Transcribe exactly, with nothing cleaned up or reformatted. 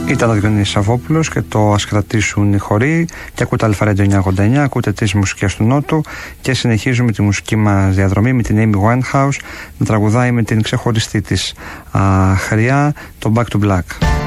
Ήταν ο Διονύσης Σαββόπουλος και το «Ας κρατήσουν οι χοροί» και ακούτε Αλφα Radio εννιακόσια ογδόντα εννιά, ακούτε τις μουσικές του Νότου και συνεχίζουμε τη μουσική μας διαδρομή με την Amy Winehouse να τραγουδάει με την ξεχωριστή της α, χρειά, το Back to Black.